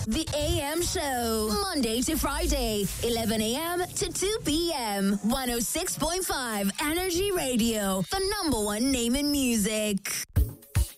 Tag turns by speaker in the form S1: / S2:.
S1: The AM Show. Monday to Friday, 11 a.m. to 2 p.m. 106.5 Energy Radio. The number one name in music.